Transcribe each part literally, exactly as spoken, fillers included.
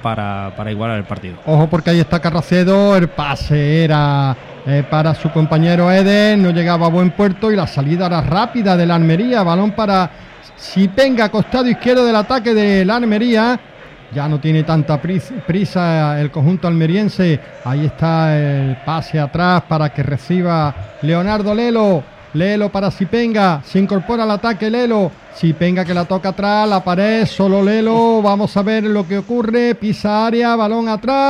para, para igualar el partido. Ojo porque ahí está Carracedo, el pase era eh, para su compañero Eder, no llegaba a buen puerto y la salida era rápida de la Almería, balón para Sipenga, costado izquierdo del ataque de la Almería. Ya no tiene tanta prisa el conjunto almeriense. Ahí está el pase atrás para que reciba Leonardo Lelo. Lelo para Sipenga. Se incorpora al ataque Lelo. Sipenga que la toca atrás. La pared. Solo Lelo. Vamos a ver lo que ocurre. Pisa área. Balón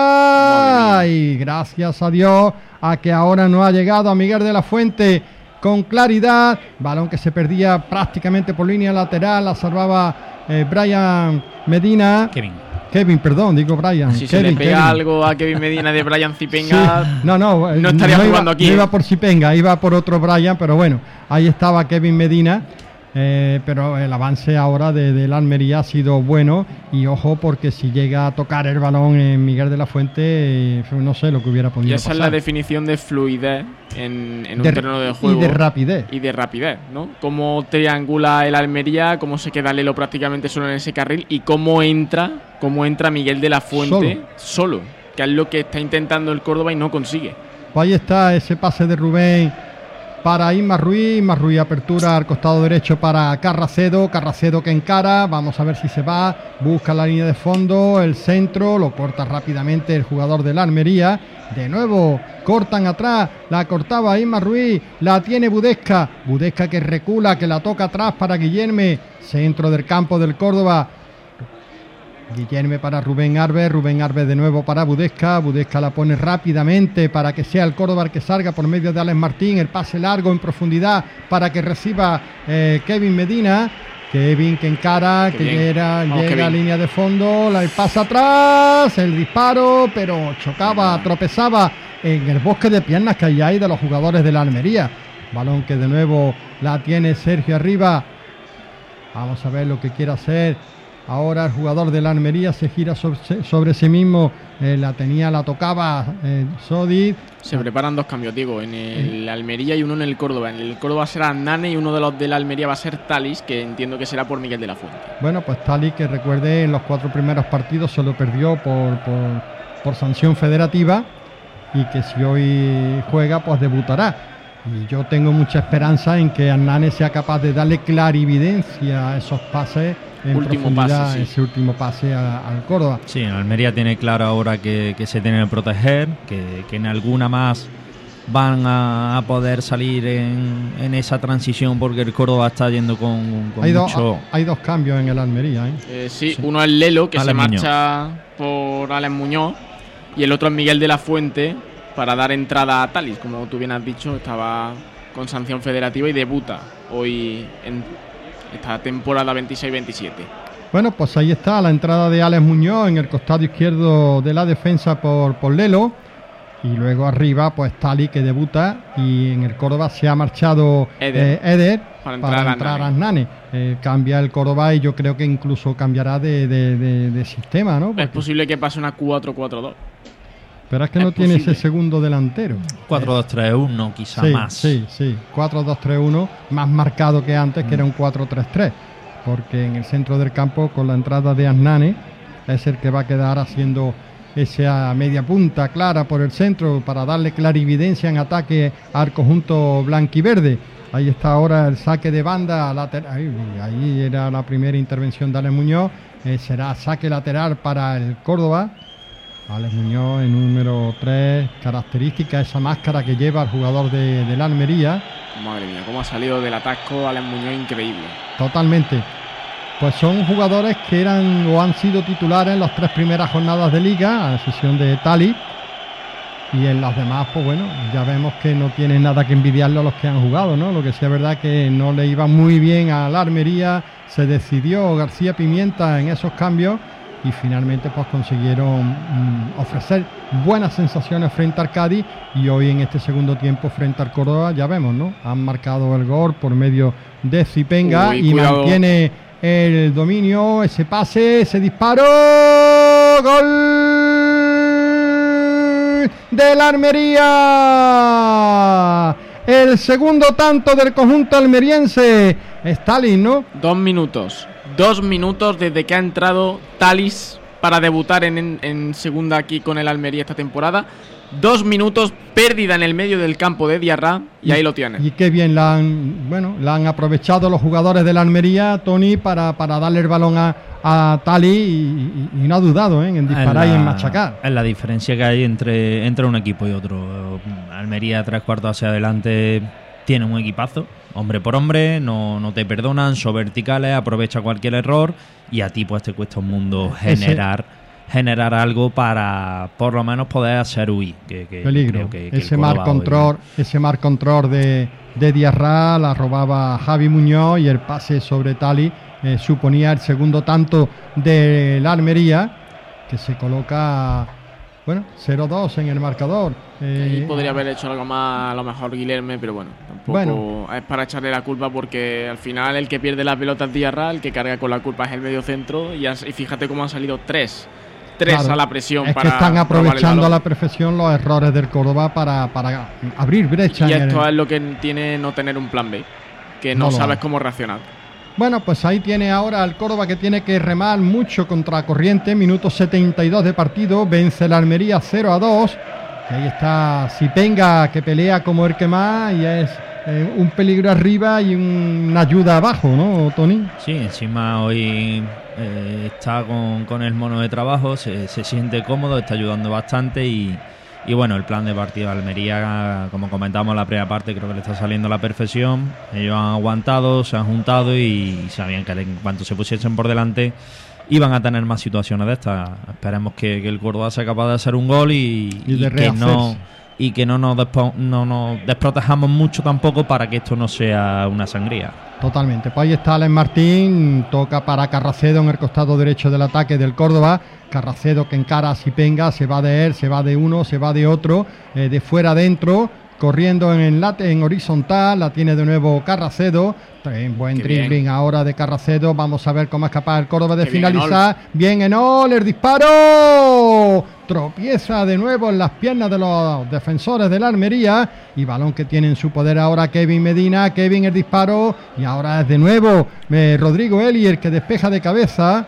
atrás. Y gracias a Dios a que ahora no ha llegado a Miguel de la Fuente con claridad. Balón que se perdía prácticamente por línea lateral. La salvaba eh, Brian Medina. Kevin. Kevin, perdón, digo Brian. Si Kevin, se le pega Kevin. algo a Kevin Medina de Brian Sipenga, sí. no, no, no estaría no jugando iba, aquí. No ¿eh? iba por Sipenga, iba por otro Brian, pero bueno, ahí estaba Kevin Medina. Eh, pero el avance ahora de, de la Almería ha sido bueno y ojo porque si llega a tocar el balón en Miguel de la Fuente, eh, no sé lo que hubiera podido y esa pasar. es la definición de fluidez en, en un de, terreno de juego. Y de rapidez. Y de rapidez, ¿no? Cómo triangula el Almería, cómo se queda Lelo prácticamente solo en ese carril y cómo entra, cómo entra Miguel de la Fuente solo, solo que es lo que está intentando el Córdoba y no consigue. Pues ahí está ese pase de Rubén para Isma Ruiz, Isma Ruiz apertura al costado derecho para Carracedo, Carracedo que encara, vamos a ver si se va, busca la línea de fondo, el centro, lo corta rápidamente el jugador de la Almería, de nuevo cortan atrás, la cortaba Isma Ruiz, la tiene Budesca, Budesca que recula, que la toca atrás para Guillerme, centro del campo del Córdoba, Guillerme para Rubén Arbe, Rubén Arbe de nuevo para Budesca, Budesca la pone rápidamente para que sea el Córdoba el que salga por medio de Alex Martín, el pase largo en profundidad para que reciba eh, Kevin Medina, Kevin que encara, Qué que bien. llega, Vamos, llega Kevin. a línea de fondo, la pasa atrás, el disparo, pero chocaba, tropezaba en el bosque de piernas que hay ahí de los jugadores de la Almería, balón que de nuevo la tiene Sergio arriba, vamos a ver lo que quiere hacer. Ahora el jugador de la Almería se gira sobre, sobre sí mismo, eh, la tenía, la tocaba eh, Sodi. Se preparan dos cambios, Diego, en el Almería y uno en el Córdoba. En el Córdoba será Nane y uno de los de la Almería va a ser Talis, que entiendo que será por Miguel de la Fuente. Bueno, pues Talis, que recuerde, en los cuatro primeros partidos se lo perdió por, por, por sanción federativa y que si hoy juega, pues debutará. Y yo tengo mucha esperanza en que Hernán sea capaz de darle clarividencia a esos pases en último profundidad, pase, sí. ese último pase a, al Córdoba. Sí, Almería tiene claro ahora que, que se tiene que proteger, que, que en alguna más van a, a poder salir en, en esa transición porque el Córdoba está yendo con, con hay mucho... Do, hay dos cambios en el Almería, ¿eh? Eh, sí, sí, uno es Lelo, que Alex se marcha Muñoz. por Alex Muñoz, y el otro es Miguel de la Fuente, para dar entrada a Talis, como tú bien has dicho, estaba con sanción federativa y debuta hoy en esta temporada veintiséis veintisiete. Bueno, pues ahí está la entrada de Alex Muñoz en el costado izquierdo de la defensa por, por Lelo, y luego arriba pues Tali que debuta, y en el Córdoba se ha marchado Eder, eh, Eder para entrar, para a entrar a Nane. Eh, cambia el Córdoba y yo creo que incluso cambiará de, de, de, de sistema, ¿no? Porque es posible que pase una cuatro cuatro dos. Pero es que es no tiene posible. ese segundo delantero. cuatro dos tres uno, quizá sí, más. Sí, sí, cuatro dos tres uno, más marcado que antes, mm. que era un cuatro tres tres. Porque en el centro del campo, con la entrada de Hernán, es el que va a quedar haciendo esa media punta clara por el centro para darle clarividencia en ataque al conjunto blanquiverde. Ahí está ahora el saque de banda lateral. Ahí, ahí era la primera intervención de Alex Muñoz. Eh, será saque lateral para el Córdoba. Alex Muñoz en número tres, característica esa máscara que lleva el jugador de, de la Almería. Madre mía, cómo ha salido del atasco Alex Muñoz, increíble. Totalmente. Pues son jugadores que eran o han sido titulares en las tres primeras jornadas de liga, a excepción de Tali. Y en las demás, pues bueno, ya vemos que no tienen nada que envidiarle a los que han jugado, ¿no? Lo que sí es verdad que no le iba muy bien a la Almería, se decidió García Pimienta en esos cambios y finalmente pues consiguieron mm, ofrecer buenas sensaciones frente al Cádiz, y hoy en este segundo tiempo frente al Córdoba ya vemos, ¿no? Han marcado el gol por medio de Zipenga. Uy, y cuidado. Mantiene el dominio, ese pase, ese disparo, gol de la Almería, el segundo tanto del conjunto almeriense. Stalin, ¿no? Dos minutos, dos minutos desde que ha entrado Talis para debutar en, en, en segunda aquí con el Almería esta temporada. Dos minutos, pérdida en el medio del campo de Diarra y, y ahí lo tiene. Y qué bien la han, bueno, la han aprovechado los jugadores de la Almería, Tony, para, para darle el balón a, a Tali y, y, y no ha dudado ¿eh? en disparar la, y en machacar. Es la diferencia que hay entre, entre un equipo y otro. Almería tres cuartos hacia adelante tiene un equipazo, hombre por hombre, no, no te perdonan, son verticales, aprovecha cualquier error y a ti pues te cuesta un mundo generar... Ese... generar algo para por lo menos poder hacer huir que, que peligro, creo que, que ese mar control hoy... ese mar control de, de Diarra la robaba Javi Muñoz y el pase sobre Tali eh, suponía el segundo tanto de la Almería, que se coloca bueno cero dos en el marcador. Eh, Ahí podría haber hecho algo más a lo mejor Guilherme, pero bueno, tampoco bueno. Es para echarle la culpa, porque al final el que pierde la pelota es Diarra, el que carga con la culpa es el medio centro y, has, y fíjate cómo han salido tres Tres claro, a la presión. Es para que están aprovechando a la perfección los errores del Córdoba para, para abrir brecha. Y esto el... es lo que tiene no tener un plan B, que no, no sabes cómo reaccionar. Bueno, pues ahí tiene ahora el Córdoba, que tiene que remar mucho contra corriente. Minuto setenta y dos de partido. Vence la Almería cero a dos. Ahí está Sipenga, que pelea como el que más y es eh, un peligro arriba y un, una ayuda abajo, ¿no, Tony? Sí, encima hoy eh, está con, con el mono de trabajo, se, se siente cómodo, está ayudando bastante y, y bueno, el plan de partido de Almería, como comentamos en la primera parte, creo que le está saliendo a la perfección. Ellos han aguantado, se han juntado y sabían que en cuanto se pusiesen por delante iban a tener más situaciones de estas. Esperemos que, que el Córdoba sea capaz de hacer un gol y, y, y que no y que no nos, despo, no nos desprotejamos mucho tampoco para que esto no sea una sangría. Totalmente. Pues ahí está Alex Martín, toca para Carracedo en el costado derecho del ataque del Córdoba. Carracedo que encara a Sipenga, se va de él, se va de uno, se va de otro, eh, de fuera adentro, corriendo en el late, en horizontal, la tiene de nuevo Carracedo. Buen dribbling ahora de Carracedo. Vamos a ver cómo es capaz el Córdoba de Qué finalizar. Bien Enol, el disparo. Tropieza de nuevo en las piernas de los defensores de la Almería. Y balón que tiene en su poder ahora Kevin Medina. Kevin el disparo. Y ahora es de nuevo eh, Rodrigo Eli el que despeja de cabeza.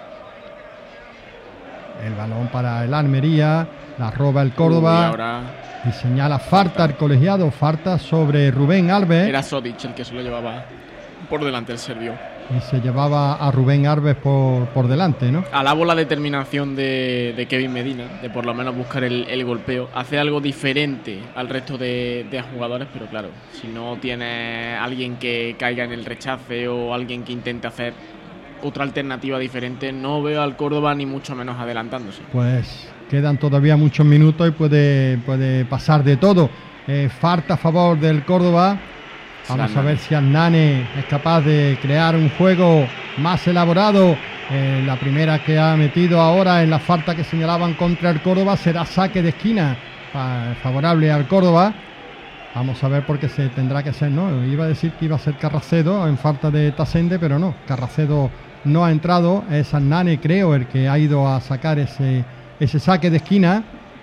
El balón para el Almería. La roba el Córdoba. Uy, ahora... Y señala falta el colegiado. Falta sobre Rubén Alves. Era Sodic el que se lo llevaba por delante el serbio. Y se llevaba a Rubén Alves por, por delante, ¿no? Alabo la determinación de, de Kevin Medina, de por lo menos buscar el, el golpeo. Hace algo diferente al resto de, de jugadores, pero claro, si no tiene alguien que caiga en el rechace o alguien que intente hacer otra alternativa diferente, no veo al Córdoba ni mucho menos adelantándose. Pues quedan todavía muchos minutos y puede, puede pasar de todo. Eh, falta a favor del Córdoba. Vamos a ver si Hernane es capaz de crear un juego más elaborado. Eh, la primera que ha metido ahora en la falta que señalaban contra el Córdoba será saque de esquina eh, favorable al Córdoba. Vamos a ver por qué se tendrá que ser, ¿no? Iba a decir que iba a ser Carracedo en falta de Tasende, pero no. Carracedo no ha entrado. Es Hernane, creo, el que ha ido a sacar ese, ese saque de esquina.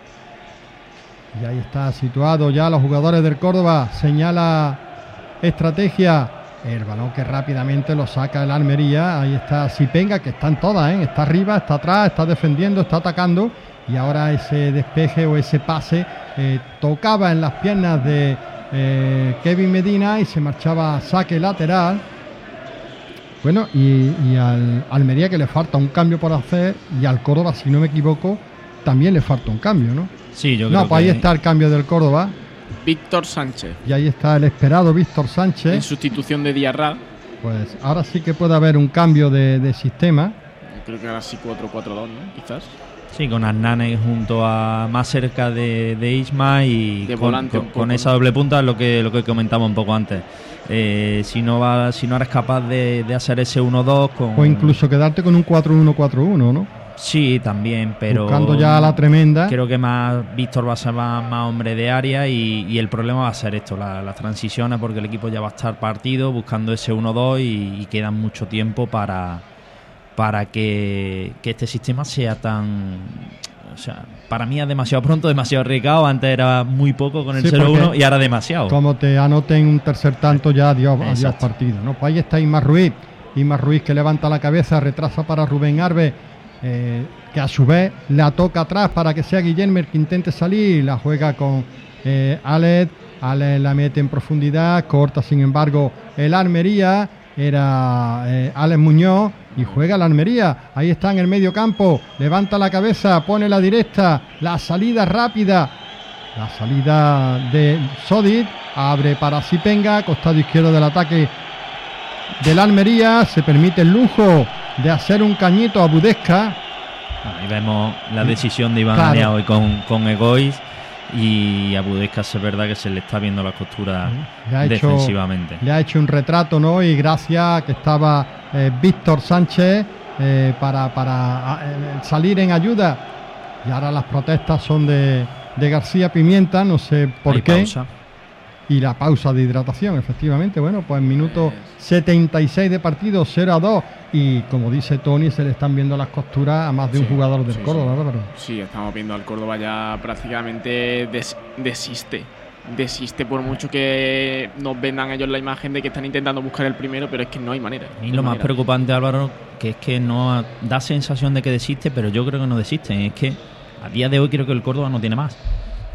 Y ahí está situado ya los jugadores del Córdoba. Señala estrategia, el balón que rápidamente lo saca el Almería. Ahí está Sipenga, que están todas, ¿eh? Está arriba, está atrás, está defendiendo, está atacando. Y ahora ese despeje o ese pase eh, tocaba en las piernas de eh, Kevin Medina y se marchaba a saque lateral. Bueno, y, y al Almería, que le falta un cambio por hacer, y al Córdoba, si no me equivoco, también le falta un cambio, ¿no? Sí, yo creo No, pues que... ahí está el cambio del Córdoba. Víctor Sánchez. Y ahí está el esperado Víctor Sánchez. En sustitución de Diarra. Pues ahora sí que puede haber un cambio de, de sistema. Creo que ahora sí cuatro cuatro dos, ¿no? Quizás. Sí, con Hernane junto a más cerca de, de Isma y de con, volante con, un poco, con esa doble punta es lo que, lo que comentaba un poco antes. Eh, si no va, si no eres capaz de, de hacer ese uno dos con... O incluso quedarte con un cuatro uno cuatro uno, ¿no? Sí, también, pero buscando ya la tremenda. Creo que más Víctor va a ser más, más hombre de área y, y el problema va a ser esto, la, las transiciones, porque el equipo ya va a estar partido buscando ese uno dos y, y queda mucho tiempo para, para que, que este sistema sea tan... O sea, para mí es demasiado pronto, demasiado arriesgado. Antes era muy poco con el sí, cero uno y ahora demasiado. Como te anoten un tercer tanto, ya adiós, adiós partido, ¿no? Pues ahí está Isma Ruiz. Isma Ruiz que levanta la cabeza, retrasa para Rubén Alves. eh, que a su vez la toca atrás para que sea Guillermo el que intente salir, la juega con eh, Alex, Alex la mete en profundidad, corta sin embargo el Almería, era eh, Alex Muñoz y juega la Almería, ahí está en el medio campo, levanta la cabeza, pone la directa, la salida rápida, la salida de Sodic, abre para Sipenga, costado izquierdo del ataque del Almería, se permite el lujo de hacer un cañito a Budesca. Ahí vemos la decisión de Iván Claro. Aniao hoy con, con Egois, y a Budesca es verdad que se le está viendo las costuras Le ha hecho- defensivamente. Le ha hecho un retrato, ¿no? Y gracias que estaba eh, Víctor Sánchez eh, para, para eh, salir en ayuda. Y ahora las protestas son de, de García Pimienta, no sé por Hay qué. pausa. Y la pausa de hidratación, efectivamente. Bueno, pues minuto setenta y seis de partido, cero a dos. Y como dice Tony, se le están viendo las costuras a más de un Sí, jugador del sí, Córdoba, sí. Álvaro. Sí, estamos viendo al Córdoba ya prácticamente des- desiste. Desiste por mucho que nos vendan ellos la imagen de que están intentando buscar el primero, pero es que no hay manera. Y no lo hay más manera. preocupante, Álvaro, que es que no da sensación de que desiste, pero yo creo que no desisten. Es que a día de hoy creo que el Córdoba no tiene más.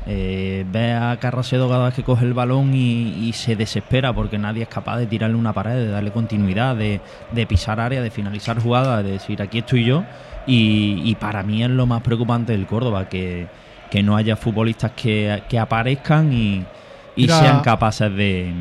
Eh, ve a Carracedo cada vez que coge el balón y, y se desespera porque nadie es capaz de tirarle una pared, de darle continuidad, de, de pisar área, de finalizar jugadas, de decir aquí estoy yo. Y, y para mí es lo más preocupante del Córdoba, que, que no haya futbolistas que, que aparezcan y, y Mira, sean capaces de,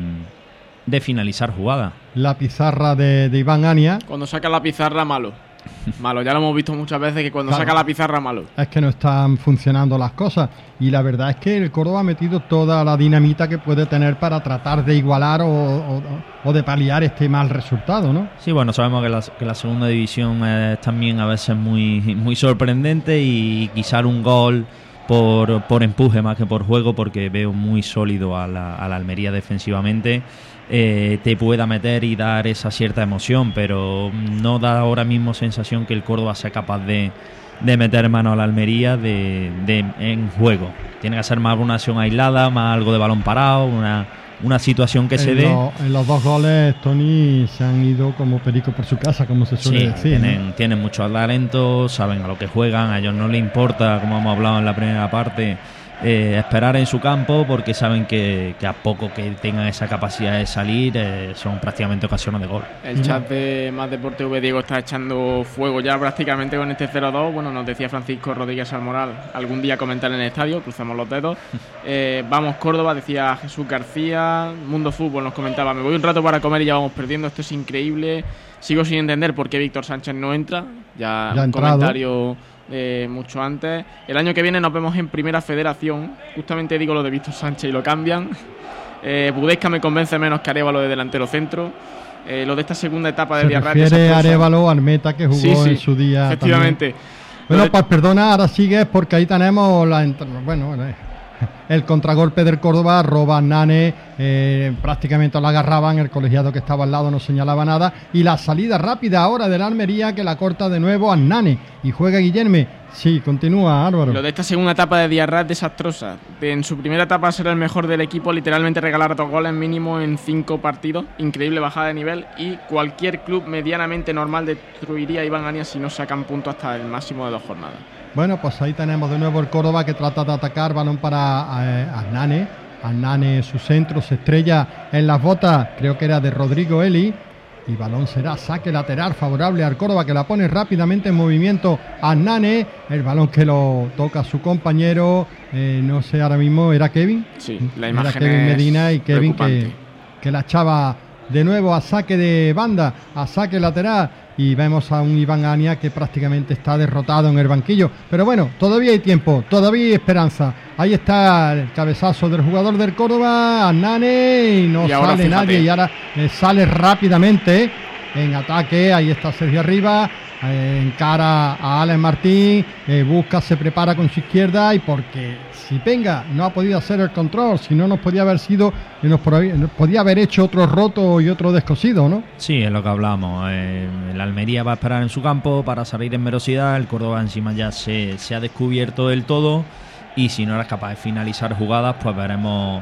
de finalizar jugadas. La pizarra de, de Iván Ania. Cuando saca la pizarra, malo. Malo, ya lo hemos visto muchas veces que cuando Claro. saca la pizarra, malo. Es que no están funcionando las cosas y la verdad es que el Córdoba ha metido toda la dinamita que puede tener para tratar de igualar o, o- o de paliar este mal resultado, ¿no? Sí, bueno, sabemos que la, que la segunda división es también a veces muy, muy sorprendente y quizá un gol por, por empuje más que por juego, porque veo muy sólido a la, a la Almería defensivamente, eh, te pueda meter y dar esa cierta emoción, pero no da ahora mismo sensación que el Córdoba sea capaz de, de meter mano a la Almería de, de, en juego. Tiene que ser más una acción aislada, más algo de balón parado, una, una situación que se en, dé. lo- en los dos goles, Tony, se han ido como perico por su casa, como se suele Sí, decir. ¿no? tienen, tienen mucho talento, saben a lo que juegan, a ellos no les importa, como hemos hablado en la primera parte, eh, esperar en su campo, porque saben que, que a poco que tengan esa capacidad de salir, eh, son prácticamente ocasiones de gol. El chat de Más Deporte V, Diego, está echando fuego ya prácticamente con este cero a dos. Bueno, nos decía Francisco Rodríguez Almoral, algún día comentar en el estadio, crucemos los dedos. Eh, vamos Córdoba, decía Jesús García. Mundo Fútbol nos comentaba, me voy un rato para comer y ya vamos perdiendo, esto es increíble. Sigo sin entender por qué Víctor Sánchez no entra. Ya, Ya ha un entrado. comentario eh, mucho antes. El año que viene nos vemos en Primera Federación. Justamente digo lo de Víctor Sánchez y lo cambian. Eh, Budesca me convence menos que Arévalo de delantero centro. Eh, lo de esta segunda etapa de Se Villarreal. refiere a desastrosa. Arévalo, al meta que jugó Sí, sí, en su día. efectivamente. también. Bueno, Lo de- pues perdona, ahora sigues porque ahí tenemos la entra- bueno, eh, el contragolpe del Córdoba, roba Nane, eh, prácticamente lo agarraban, el colegiado que estaba al lado no señalaba nada, y la salida rápida ahora de la Almería que la corta de nuevo a Nane y juega Guillerme. Sí, continúa Álvaro. Lo de esta segunda etapa de Diarra es desastrosa. De- en su primera etapa ser el mejor del equipo, literalmente regalar dos goles mínimo en cinco partidos. Increíble bajada de nivel y cualquier club medianamente normal destruiría a Iván Ania si no sacan puntos hasta el máximo de dos jornadas. Bueno, pues ahí tenemos de nuevo el Córdoba que trata de atacar, balón para eh, Aznane. Aznane, su centro, se estrella en las botas, creo que era de Rodrigo Eli. Y balón será saque lateral favorable al Córdoba, que la pone rápidamente en movimiento Aznane. El balón que lo toca su compañero, eh, no sé ahora mismo, ¿era Kevin? Sí, la Era imagen Kevin es Medina y Kevin que, preocupante. que la echaba de nuevo a saque de banda, a saque lateral. Y vemos a un Iván Ania que prácticamente está derrotado en el banquillo. Pero bueno, todavía hay tiempo, todavía hay esperanza. Ahí está el cabezazo del jugador del Córdoba, Aznane, y no Y ahora sale fíjate. nadie. Y ahora eh, sale rápidamente en ataque. Ahí está Sergio Arriba, eh, encara a Alex Martín, eh, busca, se prepara con su izquierda. Y porque si Penga no ha podido hacer el control, si no nos podía haber sido, y nos podía nos podía haber hecho otro roto y otro descosido, ¿no? Sí, es lo que hablamos. Eh, el Almería va a esperar en su campo para salir en velocidad. El Córdoba encima ya se, se ha descubierto del todo. Y si no eres capaz de finalizar jugadas, pues veremos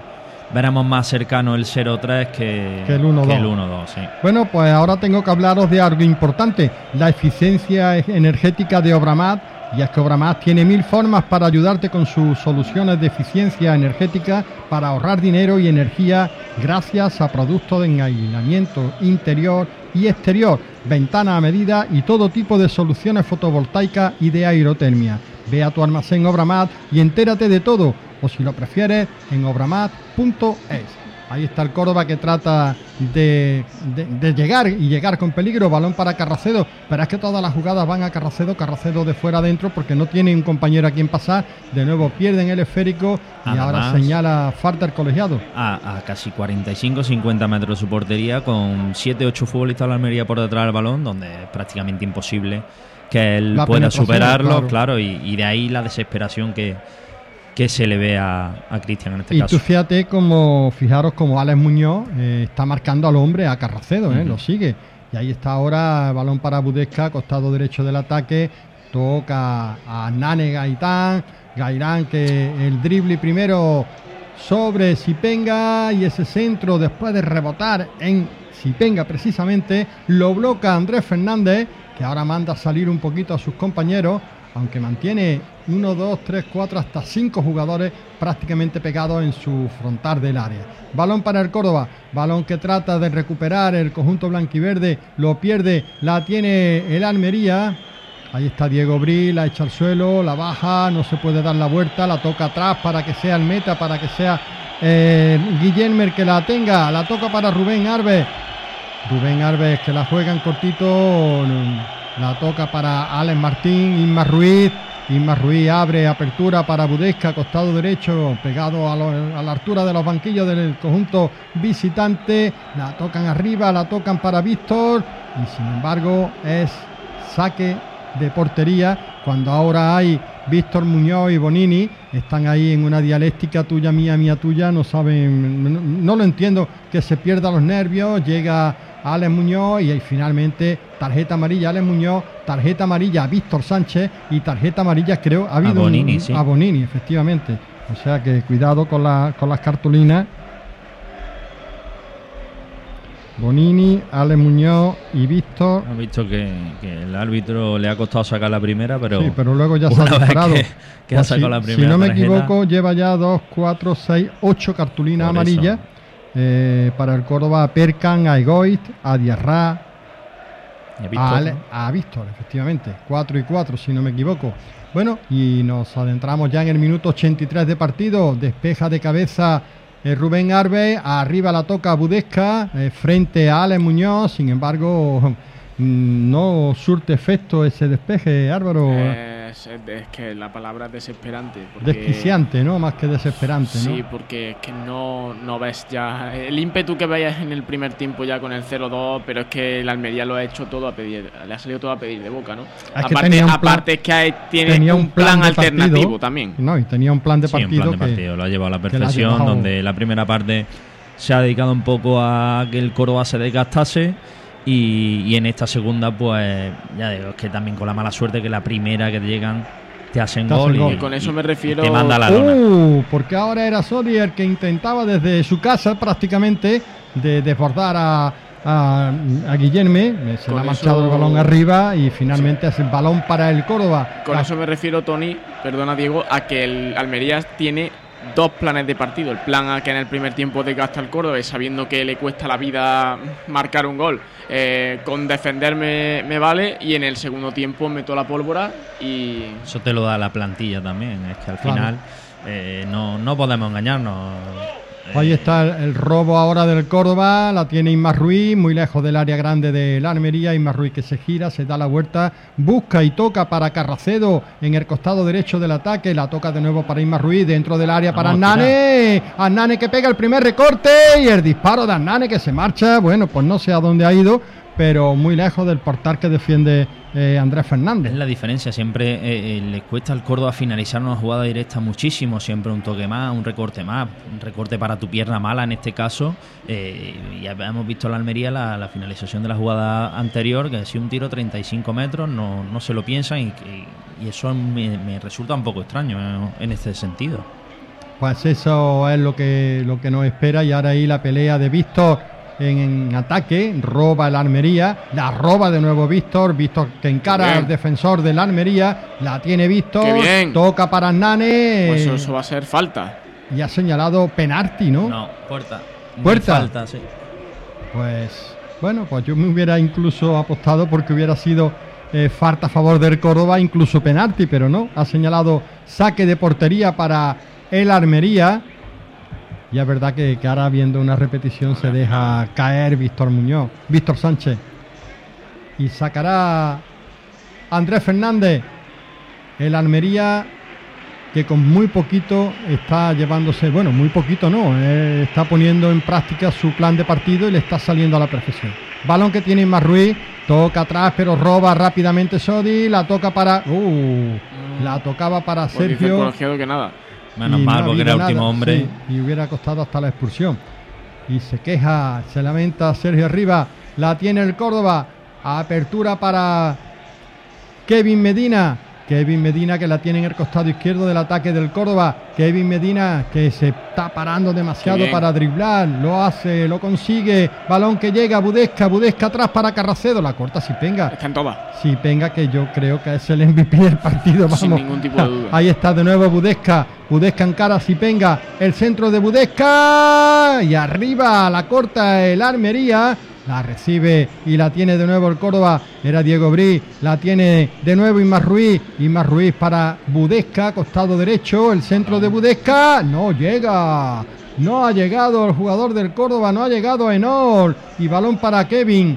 veremos más cercano el cero tres que, que el uno dos. Sí. Bueno, pues ahora tengo que hablaros de algo importante, la eficiencia energética de Obramat. Y es que Obramat tiene mil formas para ayudarte con sus soluciones de eficiencia energética para ahorrar dinero y energía gracias a productos de aislamiento interior y exterior, ventana a medida y todo tipo de soluciones fotovoltaicas y de aerotermia. Ve a tu almacén Obramat y entérate de todo, o si lo prefieres, en obramat punto es. Ahí está el Córdoba que trata de, de, de llegar y llegar con peligro, balón para Carracedo, pero es que todas las jugadas van a Carracedo, Carracedo de fuera adentro porque no tiene un compañero a quien pasar, de nuevo pierden el esférico y además, ahora señala falta el colegiado. A, a casi cuarenta y cinco cincuenta metros de su portería, con siete ocho futbolistas de la Almería por detrás del balón, donde es prácticamente imposible que él la pueda superarlo, claro, claro y, y de ahí la desesperación que... que se le ve a, a Cristian en este y caso. Y tú fíjate como, fijaros como Alex Muñoz eh, está marcando al hombre, a Carracedo, eh, uh-huh. lo sigue. Y ahí está ahora, balón para Budesca, costado derecho del ataque, toca a Nane Gaitán, Gairán que el drible primero sobre Sipenga y ese centro después de rebotar en Sipenga precisamente, lo bloca Andrés Fernández, que ahora manda a salir un poquito a sus compañeros, aunque mantiene uno, dos, tres, cuatro, hasta cinco jugadores prácticamente pegados en su frontal del área. Balón para el Córdoba, balón que trata de recuperar el conjunto blanquiverde, lo pierde, la tiene el Almería. Ahí está Diego Bril, la echa al suelo, la baja, no se puede dar la vuelta, la toca atrás para que sea el meta, para que sea eh, Guillermo el que la tenga, la toca para Rubén Arves. Rubén Arves que la juega en cortito, la toca para Alex Martín, Isma Ruiz. Isma Ruiz abre apertura para Budesca, costado derecho, pegado a, lo, a la altura de los banquillos del conjunto visitante. La tocan arriba, la tocan para Víctor y sin embargo es saque de portería cuando ahora hay Víctor Muñoz y Bonini. Están ahí en una dialéctica tuya, mía, mía, tuya. No saben, no, no lo entiendo, que se pierda los nervios. Llega Alex Muñoz y ahí finalmente tarjeta amarilla a Alex Muñoz, tarjeta amarilla a Víctor Sánchez y tarjeta amarilla creo ha habido a Bonini, un, sí. a Bonini, efectivamente. O sea que cuidado con, la, con las cartulinas. Bonini, Alex Muñoz y Víctor. Han visto que, que el árbitro le ha costado sacar la primera, pero sí, pero luego ya se ha disparado. Que, que ha sacado si, la primera si no me tarjeta. equivoco, lleva ya dos, cuatro, seis, ocho cartulinas Por amarillas. Eh, para el Córdoba, a Perkan, a Egoist, a Diarra, a Víctor, a, Ale, a Víctor, efectivamente, cuatro y cuatro si no me equivoco. Bueno, y nos adentramos ya en el minuto ochenta y tres de partido. Despeja de cabeza eh, Rubén Arves, arriba la toca Budesca, eh, frente a Alex Muñoz. Sin embargo, no surte efecto ese despeje, Álvaro. Es, es que la palabra es desesperante. Porque, desquiciante, ¿no? Más que desesperante, ¿no? Sí, porque es que no, no ves ya el ímpetu que veías en el primer tiempo ya con el cero dos, pero es que el Almería lo ha hecho todo a pedir, le ha salido todo a pedir de boca, ¿no? Es aparte, que plan, aparte es que hay, tiene un plan, plan alternativo partido, también. No, y tenía un plan de sí, partido. un plan de que, partido, lo ha llevado a la perfección, donde la primera parte se ha dedicado un poco a que el Córdoba se desgastase. Y, y en esta segunda, pues ya digo, es que también con la mala suerte que la primera que te llegan te hacen te gol. Hacen Y, gol. Y con eso me refiero. Te manda la lona. Uh, porque ahora era Sodi el que intentaba desde su casa prácticamente de desbordar a, a, a Guillerme. Se le ha marchado el balón arriba y finalmente sí. Es el balón para el Córdoba. Con la... eso me refiero, Tony, perdona Diego, a que el Almería tiene dos planes de partido. El plan a que en el primer tiempo desgasta el Córdoba, sabiendo que le cuesta la vida marcar un gol. Eh, con defenderme me vale, y en el segundo tiempo meto la pólvora y... Eso te lo da la plantilla también, es que al claro. final eh, no, no podemos engañarnos. Ahí está el, el robo ahora del Córdoba, la tiene Isma Ruiz, muy lejos del área grande de la Almería. Isma Ruiz que se gira, se da la vuelta, busca y toca para Carracedo en el costado derecho del ataque, la toca de nuevo para Isma Ruiz, dentro del área para Hernane, Hernane que pega el primer recorte y el disparo de Hernane que se marcha, bueno, pues no sé a dónde ha ido, pero muy lejos del portal que defiende eh, Andrés Fernández. Es la diferencia, siempre eh, eh, le cuesta al Córdoba finalizar una jugada directa muchísimo, siempre un toque más, un recorte más, un recorte para tu pierna mala en este caso. Eh, ya hemos visto en la Almería la, la finalización de la jugada anterior, que ha sido un tiro treinta y cinco metros, no, no se lo piensan y, y, y eso me, me resulta un poco extraño eh, en este sentido. Pues eso es lo que, lo que nos espera. Y ahora ahí la pelea de Víctor en, en ataque. Roba el Almería. La roba de nuevo Víctor. Víctor que encara al defensor del Almería. La tiene Víctor. Toca para Hernane. Pues eso, eso va a ser falta. Y ha señalado penalti, ¿no? No, puerta. Puerta. Falta, sí. Pues bueno, pues yo me hubiera incluso apostado porque hubiera sido eh, falta a favor del Córdoba, incluso penalti, pero no. Ha señalado saque de portería para el Almería. Y es verdad que, que ahora viendo una repetición se deja caer Víctor Muñoz, Víctor Sánchez. Y sacará Andrés Fernández. El Almería que con muy poquito está llevándose, bueno, muy poquito no, eh, está poniendo en práctica su plan de partido y le está saliendo a la perfección. Balón que tiene Inma Ruiz, toca atrás pero roba rápidamente Sodi, la toca para... Uh, la tocaba para pues Sergio. Dice que nada. Menos mal, no porque era el último nada, hombre. Sí, y hubiera costado hasta la expulsión. Y se queja, se lamenta Sergio Arriba, la tiene el Córdoba, apertura para Kevin Medina. Kevin Medina que la tiene en el costado izquierdo del ataque del Córdoba. Kevin Medina que se está parando demasiado para driblar. Lo hace, lo consigue. Balón que llega a Budesca. Budesca atrás para Carracedo. La corta Sipenga. Está en todas. Sipenga que yo creo que es el M V P del partido. Vamos. Sin ningún tipo de duda. Ahí está de nuevo Budesca. Budesca encara a Sipenga. El centro de Budesca. Y arriba la corta el Almería. La recibe y la tiene de nuevo el Córdoba. Era Diego Brí. La tiene de nuevo Inma Ruiz. Inma Ruiz para Budesca, costado derecho. El centro de Budesca. No llega. No ha llegado el jugador del Córdoba. No ha llegado Enol. Y balón para Kevin.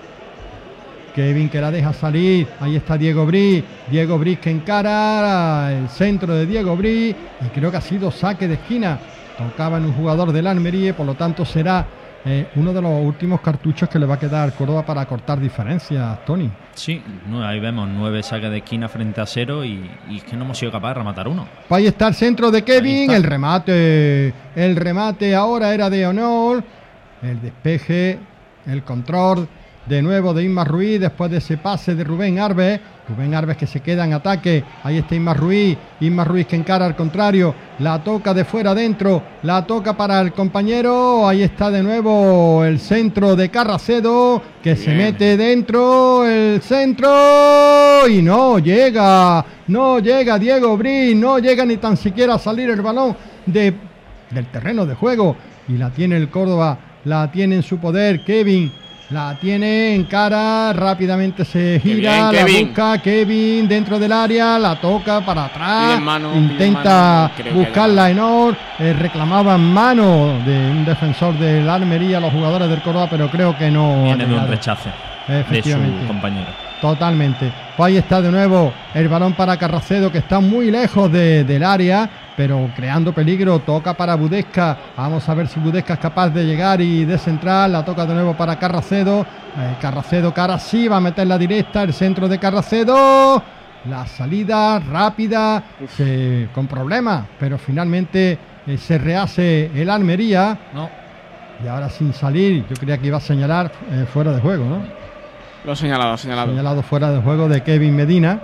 Kevin que la deja salir. Ahí está Diego Brí. Diego Brí que encara. El centro de Diego Brí. Y creo que ha sido saque de esquina. Tocaba en un jugador del Almería. Por lo tanto será Eh, uno de los últimos cartuchos que le va a quedar al Córdoba para cortar diferencias, Tony. Sí, no, ahí vemos nueve saques de esquina frente a cero y, y es que no hemos sido capaces de rematar uno. Pues ahí está el centro de Kevin, el remate, el remate ahora era de Honor, el despeje, el control de nuevo de Inma Ruiz después de ese pase de Rubén Arves. Rubén Arves que se queda en ataque. Ahí está Inma Ruiz. Inma Ruiz que encara al contrario. La toca de fuera adentro. La toca para el compañero. Ahí está de nuevo el centro de Carracedo. Que Bien. se mete dentro. El centro. Y no llega. No llega Diego Brí. No llega ni tan siquiera a salir el balón de, del terreno de juego. Y la tiene el Córdoba. La tiene en su poder Kevin. La tiene en cara, rápidamente se gira, bien, la Kevin. busca Kevin dentro del área, la toca para atrás, mano, intenta mano, buscarla en or, eh, reclamaban mano de un defensor del Almería, los jugadores del Córdoba, pero creo que no. Viene de un rechazo de su compañero. Totalmente. Pues ahí está de nuevo el balón para Carracedo, que está muy lejos de, del área, pero creando peligro. Toca para Budesca. Vamos a ver si Budesca es capaz de llegar y de centrar. La toca de nuevo para Carracedo. Eh, Carracedo, cara sí, va a meter la directa. El centro de Carracedo. La salida rápida, se, con problemas, pero finalmente eh, se rehace el Almería. No. Y ahora sin salir, yo creía que iba a señalar eh, fuera de juego, ¿no? Lo ha señalado, ha señalado. Señalado fuera de juego de Kevin Medina.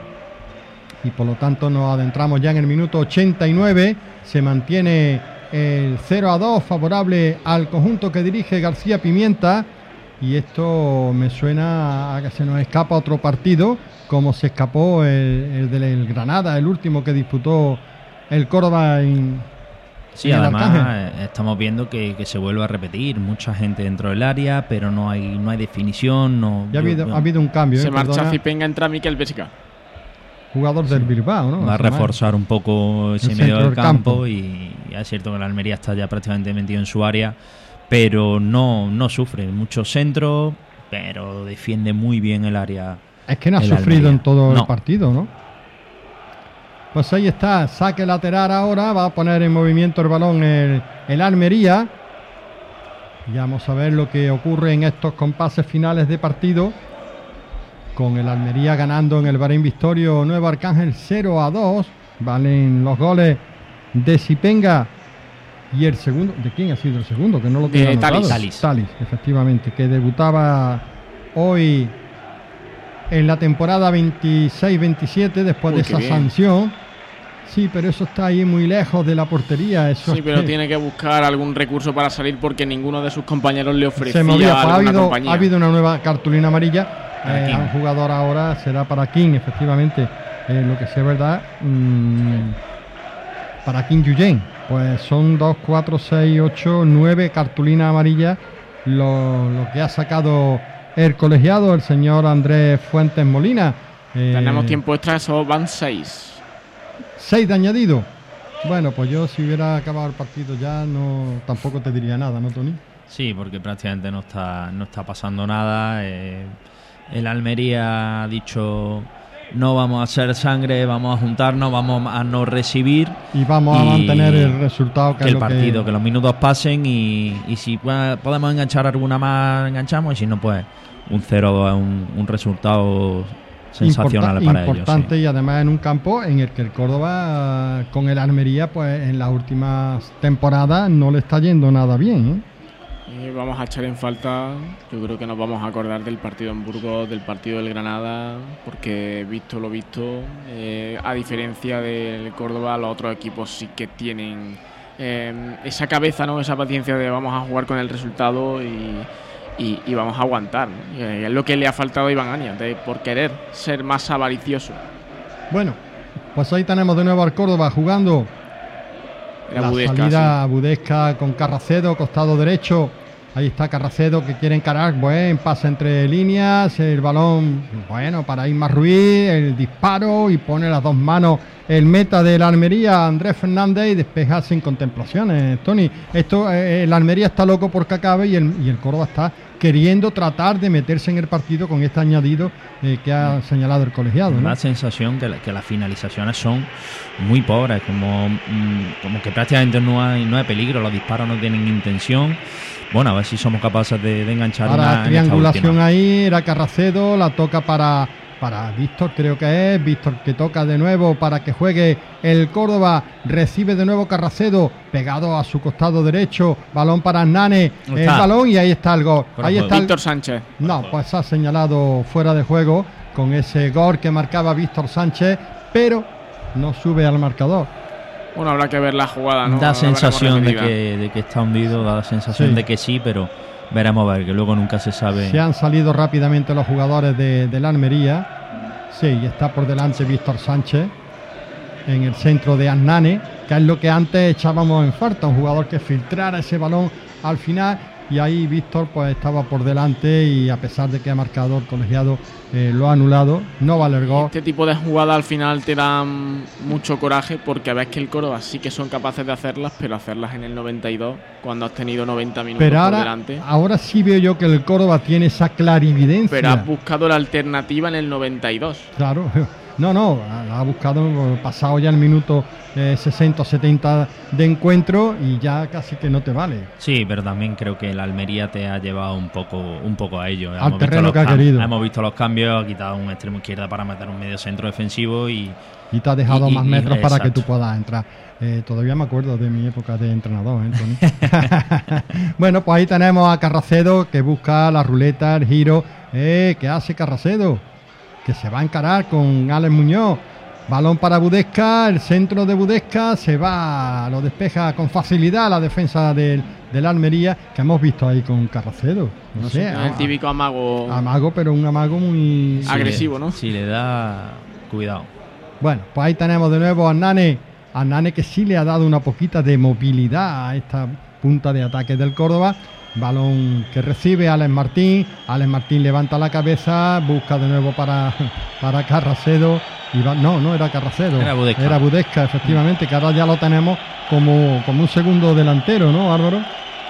Y por lo tanto nos adentramos ya en el minuto ochenta y nueve. Se mantiene el cero a dos favorable al conjunto que dirige García Pimienta. Y esto me suena a que se nos escapa otro partido, como se escapó el, el del Granada, el último que disputó el Córdoba en... Sí, además estamos viendo que, que se vuelve a repetir, mucha gente dentro del área, pero no hay no hay definición. No, ya ha habido, yo, ha habido un cambio. Se eh, marcha perdona. Zipenga, entra Miquel Bésica. Jugador del sí. Bilbao, ¿no? Va a reforzar un poco ese medio del campo, campo y, y es cierto que la Almería está ya prácticamente metido en su área, pero no, no sufre. Muchos centros, pero defiende muy bien el área. Es que no ha sufrido Almería. en todo no. el partido, ¿no? Pues ahí está, saque lateral ahora, va a poner en movimiento el balón el, el Almería. Y vamos a ver lo que ocurre en estos compases finales de partido. Con el Almería ganando en el Bahrein Victorio Nuevo Arcángel cero a dos. Valen los goles de Sipenga. Y el segundo, ¿de quién ha sido el segundo? Que no lo tengo anotado. Talis. Talis, efectivamente, que debutaba hoy en la temporada veintiséis veintisiete después Uy, de esa bien. sanción. Sí, pero eso está ahí muy lejos de la portería. Eso sí, es pero que tiene que buscar algún recurso para salir porque ninguno de sus compañeros le ofrecía se movía. Pues ha, alguna habido, compañía. ha habido una nueva cartulina amarilla. Para Eh, King. un jugador ahora será para King, efectivamente. Eh, lo que sí es verdad, mmm, para Kim Yuyen. Pues son dos, cuatro, seis, ocho, nueve cartulinas amarillas. Lo, lo que ha sacado el colegiado, el señor Andrés Fuentes Molina. Eh, Tenemos tiempo extra, eso van seis. seis de añadido. Bueno, pues yo si hubiera acabado el partido ya no tampoco te diría nada, ¿no, Tony? Sí, porque prácticamente no está, no está pasando nada. Eh, el Almería ha dicho: no vamos a hacer sangre, vamos a juntarnos, vamos a no recibir. Y vamos a Y mantener el resultado que, que es el lo partido, que... que... los minutos pasen y, y si pues, podemos enganchar alguna más, enganchamos, y si no, pues un cero dos es un, un resultado sensacional Importa- para importante ellos. Sí. Y además en un campo en el que el Córdoba con el Almería pues en las últimas temporadas no le está yendo nada bien, ¿eh? Y vamos a echar en falta, yo creo que nos vamos a acordar del partido en Burgos, del partido del Granada, porque visto lo visto, eh, a diferencia del Córdoba, los otros equipos sí que tienen eh, esa cabeza, ¿no? Esa paciencia de vamos a jugar con el resultado y, y, y vamos a aguantar, ¿no? Y es lo que le ha faltado a Iván Ania, de, por querer ser más avaricioso. Bueno, pues ahí tenemos de nuevo al Córdoba jugando. Era La Budesca, salida Budesca con Carracedo, costado derecho. Ahí está Carracedo que quiere encarar. Buen pase entre líneas. El balón, bueno, para Isma Ruiz. El disparo y pone las dos manos el meta de la Almería, Andrés Fernández, y despeja sin contemplaciones. Tony, esto, eh, el Almería está loco por que acabe y el, y el Córdoba está queriendo tratar de meterse en el partido con este añadido eh, que ha señalado el colegiado, ¿no? Da la sensación que, la, que las finalizaciones son muy pobres, como, mm, como que prácticamente no hay, no hay peligro, los disparos no tienen intención. Bueno, a ver si somos capaces de, de enganchar Ahora una en esta triangulación última. ahí, era Carracedo, la toca para, para Víctor, creo que es, Víctor que toca de nuevo para que juegue el Córdoba, recibe de nuevo Carracedo, pegado a su costado derecho, balón para Nane, el Está. balón y ahí está el gol. Por Ahí el está el- Víctor Sánchez. No, pues ha señalado fuera de juego con ese gol que marcaba Víctor Sánchez, pero no sube al marcador. Bueno, habrá que ver la jugada, ¿no? Da La sensación de veremos repetida. que, de que está hundido, da la sensación Sí. de que sí, pero veremos a ver, que luego nunca se sabe. Se han salido rápidamente los jugadores de, de la Almería. Sí, y está por delante Víctor Sánchez en el centro de Annane, que es lo que antes echábamos en falta, un jugador que filtrara ese balón al final, y ahí Víctor pues estaba por delante y a pesar de que ha marcado el colegiado eh, lo ha anulado, no vale el gol. Este tipo de jugadas al final te dan mucho coraje porque ves que el Córdoba sí que son capaces de hacerlas, pero hacerlas en el noventa y dos cuando has tenido noventa minutos Pero por ahora, delante. ahora sí veo yo que el Córdoba tiene esa clarividencia. Pero has buscado la alternativa en el noventa y dos. Claro, no, no, la ha buscado pasado ya el minuto eh, sesenta o setenta de encuentro y ya casi que no te vale. Sí, pero también creo que la Almería te ha llevado un poco, un poco a ello. Al terreno los que ha cam- querido. Hemos visto los cambios, ha quitado un extremo izquierda para meter un medio centro defensivo y Y te ha dejado Y- y- más y- metros para que exacto. tú puedas entrar. Eh, todavía me acuerdo de mi época de entrenador, ¿eh, Tony? Bueno, pues ahí tenemos a Carracedo que busca la ruleta, el giro. Eh, ¿Qué hace Carracedo? Que se va a encarar con Alex Muñoz. Balón para Budesca, el centro de Budesca se va, lo despeja con facilidad la defensa del, del Almería, que hemos visto ahí con Carracedo. No, sé, el a- típico amago. amago, pero un amago muy... sí Agresivo, le- ¿no? Sí, le da cuidado. Bueno, pues ahí tenemos de nuevo a Nane, a Nane que sí le ha dado una poquita de movilidad a esta punta de ataque del Córdoba. Balón que recibe Alex Martín, Alex Martín levanta la cabeza, busca de nuevo para, para Carracedo. Y va- no, no era Carracedo, Era Budesca. era Budesca, efectivamente, que ahora ya lo tenemos como, como un segundo delantero, ¿no, Álvaro?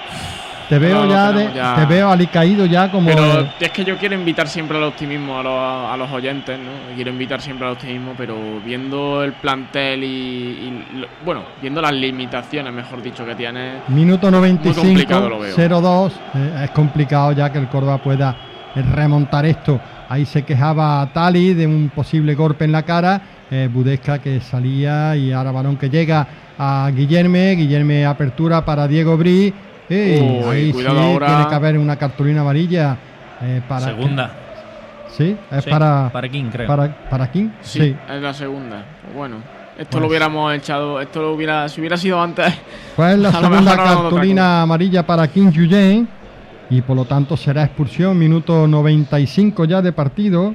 Te veo Ahora lo ya, de, tenemos ya. te veo alicaído ya como... Pero es que yo quiero invitar siempre al optimismo a los, a los oyentes, ¿no? Quiero invitar siempre al optimismo, pero viendo el plantel y, y lo- bueno, viendo las limitaciones, mejor dicho, que tiene, Minuto noventa y Muy cinco, complicado lo veo. cero dos. Eh, es complicado ya que el Córdoba pueda eh, remontar esto. Ahí se quejaba Tali de un posible golpe en la cara. Eh, Budesca que salía y ahora balón que llega a Guillerme. Guillerme apertura para Diego Bri. Ey, Uy, ahí sí cuidado ahora. tiene que haber una cartulina amarilla. eh, para Segunda. Sí, es Sí, para, para King, creo. para, para quién. sí, es la segunda. Bueno, Esto Pues- lo hubiéramos echado, esto lo hubiera, si hubiera sido antes. Pues la A lo segunda mejor no hablamos de otra cartulina amarilla para Kim Yu-jae y por lo tanto será expulsión, minuto noventa y cinco ya de partido.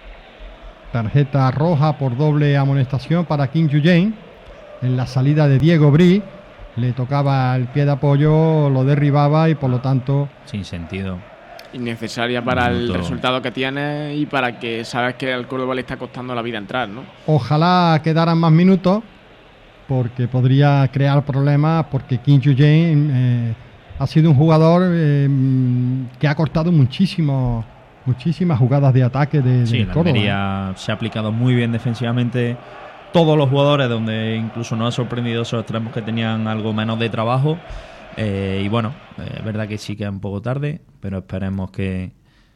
Tarjeta roja por doble amonestación para Kim Yu-jae. En la salida de Diego Bri le tocaba el pie de apoyo, lo derribaba y por lo tanto Sin sentido. Innecesaria para el Minuto. resultado que tiene y para que sabes que al Córdoba le está costando la vida entrar, ¿no? ojalá quedaran más minutos porque podría crear problemas porque Kim Yu-jae eh, ha sido un jugador eh, que ha cortado muchísimo, muchísimas jugadas de ataque de, Sí, de la Córdoba. Almería se ha aplicado muy bien defensivamente. Todos los jugadores, donde incluso nos ha sorprendido esos extremos que tenían algo menos de trabajo. Eh, y bueno, eh, es verdad que sí que es un poco tarde, pero esperemos que...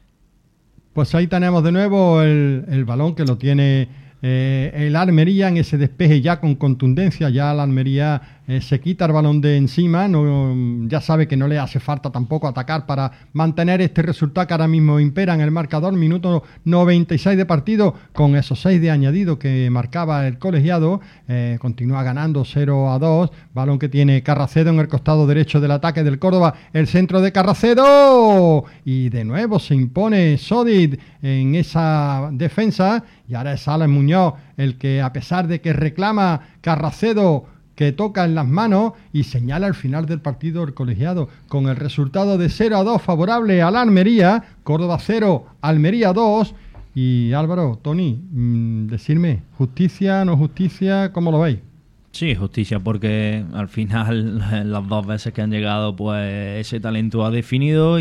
Pues ahí tenemos de nuevo el, el balón que lo tiene eh, el Almería en ese despeje ya con contundencia. Ya la Almería eh, se quita el balón de encima, no, ya sabe que no le hace falta tampoco atacar para mantener este resultado que ahora mismo impera en el marcador. Minuto noventa y seis de partido con esos seis de añadido que marcaba el colegiado. Eh, continúa ganando cero a dos. Balón que tiene Carracedo en el costado derecho del ataque del Córdoba. El centro de Carracedo. Y de nuevo se impone Sodid en esa defensa. Y ahora es Alan Muñoz el que, a pesar de que reclama Carracedo, que toca en las manos y señala el final del partido el colegiado con el resultado de cero a dos favorable a la Almería. Córdoba cero, Almería dos. Y Álvaro, Tony, mmm, decirme, ¿justicia, no justicia? ¿Cómo lo veis? Sí, justicia, porque al final las dos veces que han llegado, pues ese talento ha definido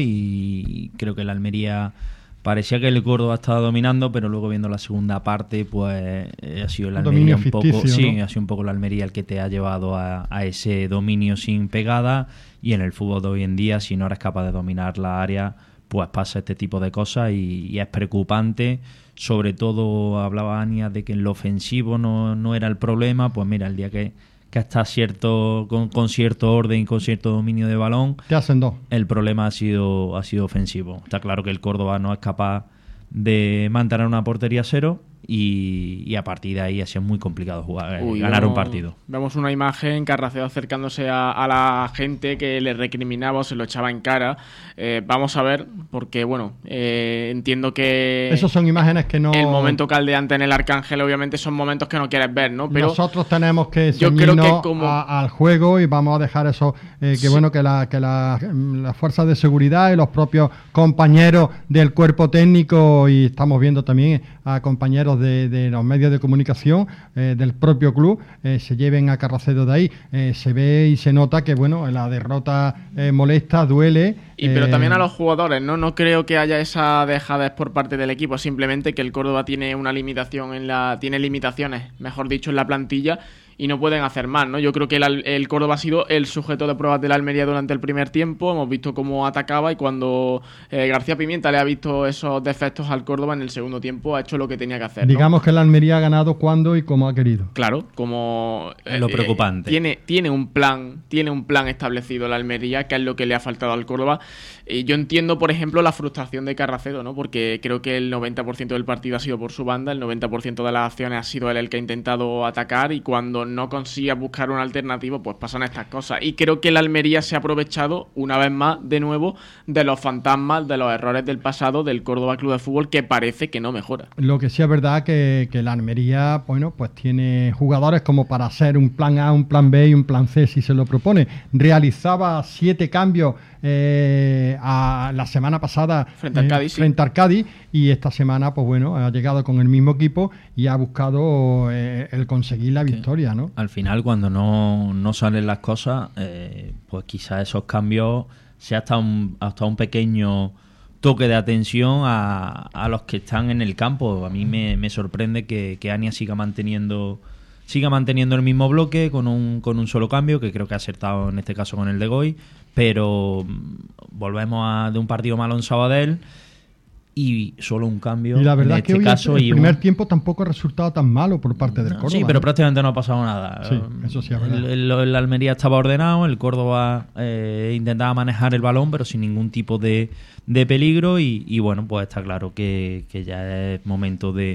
y creo que la Almería parecía que el Córdoba estaba dominando, pero luego viendo la segunda parte, pues eh, ha sido la Almería Dominio un poco, ficticio, sí, ¿no? ha sido un poco la Almería el que te ha llevado a, a ese dominio sin pegada. Y en el fútbol de hoy en día, si no eres capaz de dominar la área, pues pasa este tipo de cosas y, y es preocupante. Sobre todo hablaba Ania de que en lo ofensivo no, no era el problema. Pues mira, el día que, que está cierto, con, con cierto orden y con cierto dominio de balón, Te hacen dos. el problema ha sido, ha sido ofensivo. Está claro que el Córdoba no es capaz de mantener una portería cero y, y a partir de ahí ha sido muy complicado jugar, eh, Uy, ganar vemos- un partido. Vemos una imagen, Carracedo acercándose a, a la gente que le recriminaba o se lo echaba en cara. Eh, vamos a ver, porque bueno, eh, entiendo que Esas son imágenes que no... el momento caldeante en el Arcángel obviamente son momentos que no quieres ver, ¿no? Pero Nosotros tenemos que yo creo ceñirnos que como- a- al juego y vamos a dejar eso, eh, que Sí. bueno, que la, que la, las fuerzas de seguridad y los propios compañeros del cuerpo técnico, y estamos viendo también a compañeros de, de los medios de comunicación eh, del propio club, eh, se lleven a Carracedo de ahí. Eh, se ve y se nota que bueno, la derrota eh, molesta, duele. Y pero eh, también a los jugadores, ¿no? No creo que haya esa dejadez por parte del equipo, simplemente que el Córdoba tiene una limitación en la tiene limitaciones, mejor dicho, en la plantilla y no pueden hacer más, ¿no? Yo creo que el, Al- el Córdoba ha sido el sujeto de pruebas de la Almería durante el primer tiempo, hemos visto cómo atacaba y cuando eh, García Pimienta le ha visto esos defectos al Córdoba en el segundo tiempo ha hecho lo que tenía que hacer, ¿no? Digamos que la Almería ha ganado cuando y como ha querido. Claro, como Es lo preocupante. tiene, tiene un plan, tiene un plan establecido la Almería, que es lo que le ha faltado al Córdoba. Y yo entiendo, por ejemplo, la frustración de Carracedo, ¿no? Porque creo que el noventa por ciento del partido ha sido por su banda, el noventa por ciento de las acciones ha sido él el que ha intentado atacar y cuando no consigue buscar una alternativa, pues pasan estas cosas. Y creo que la Almería se ha aprovechado una vez más, de nuevo, de los fantasmas, de los errores del pasado del Córdoba Club de Fútbol, que parece que no mejora. Lo que sí es verdad que, que la Almería, bueno, pues tiene jugadores como para hacer un plan A, un plan B y un plan C si se lo propone. Realizaba siete cambios eh, a la semana pasada Frente al eh, Cádiz, sí. frente al Cádiz, y esta semana, pues bueno, ha llegado con el mismo equipo y ha buscado eh, el conseguir la victoria, ¿no? Al final, cuando no, no salen las cosas, eh, pues quizás esos cambios sea hasta un, hasta un pequeño toque de atención a, a los que están en el campo. A mí me, me sorprende que, que Ania siga manteniendo siga manteniendo el mismo bloque con un, con un solo cambio, que creo que ha acertado en este caso con el de Goy, pero mm, volvemos a de un partido malo en Sabadell y solo un cambio Y la verdad en es que este hoy caso el y primer un- tiempo tampoco ha resultado tan malo por parte del no, Córdoba. sí, pero ¿no? prácticamente no ha pasado nada. Sí, eso sí es verdad. El, el- el Almería estaba ordenado, el Córdoba eh, intentaba manejar el balón, pero sin ningún tipo de, de peligro. Y, y bueno, pues está claro que, que ya es momento de,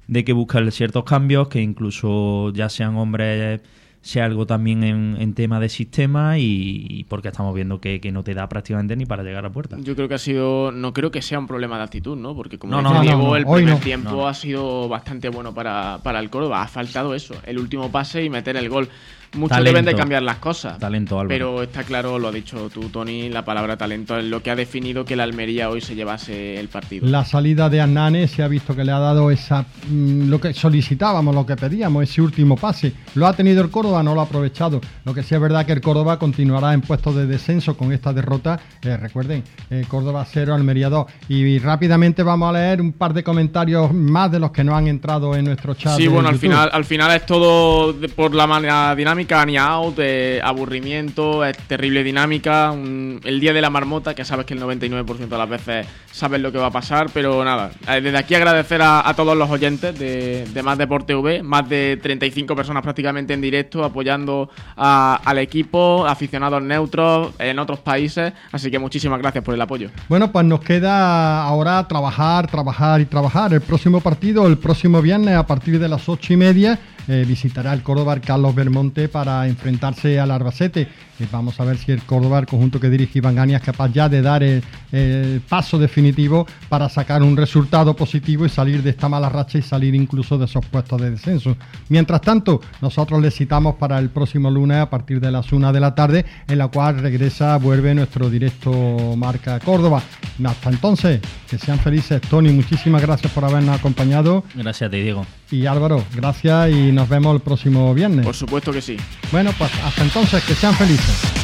de que busca ciertos cambios, que incluso ya sean hombres, sea algo también en, en tema de sistema y, y porque estamos viendo que, que no te da prácticamente ni para llegar a puerta. Yo creo que ha sido, no creo que sea un problema de actitud, ¿no? Porque como no, dice no, Diego, no, no, el hoy primer no. tiempo No. ha sido bastante bueno para, para el Córdoba. Ha faltado eso, el último pase y meter el gol. Muchos Talento. deben de cambiar las cosas. Talento, Álvaro. Pero está claro, lo has dicho tú, Tony, la palabra talento es lo que ha definido que el Almería hoy se llevase el partido. La salida de Hernán se ha visto que le ha dado esa mm, lo que solicitábamos, lo que pedíamos, ese último pase. Lo ha tenido el Córdoba, no lo ha aprovechado. Lo que sí es verdad que el Córdoba continuará en puestos de descenso con esta derrota. Eh, recuerden, eh, Córdoba cero, Almería dos. Y, y rápidamente vamos a leer un par de comentarios más de los que no han entrado en nuestro chat. Sí, de bueno, al YouTube. final, al final es todo de- por la manera dinámica, ni out, eh, aburrimiento, es terrible dinámica. Un- el día de la marmota, que sabes que el noventa y nueve por ciento de las veces sabes lo que va a pasar, pero nada. Eh, desde aquí agradecer a, a todos los oyentes de, de Más Deporte V, más de treinta y cinco personas prácticamente en directo apoyando a- al equipo, aficionados neutros en otros países, así que muchísimas gracias por el apoyo. Bueno, pues nos queda ahora trabajar, trabajar y trabajar. El próximo partido, el próximo viernes, a partir de las ocho y media, eh, visitará el Córdoba el Carlos Belmonte para enfrentarse al Albacete. Eh, vamos a ver si el Córdoba, el conjunto que dirige Iván Gania, es capaz ya de dar el, el paso definitivo para sacar un resultado positivo y salir de esta mala racha y salir incluso de esos puestos de descenso. Mientras tanto, nosotros les citamos para el próximo lunes a partir de las una de la tarde, en la cual regresa, vuelve nuestro directo Marca Córdoba. Hasta entonces, que sean felices. Tony, muchísimas gracias por habernos acompañado. Gracias a ti, Diego. Y Álvaro, gracias y nos vemos el próximo viernes. Por supuesto que sí. Bueno, pues hasta entonces, que sean felices.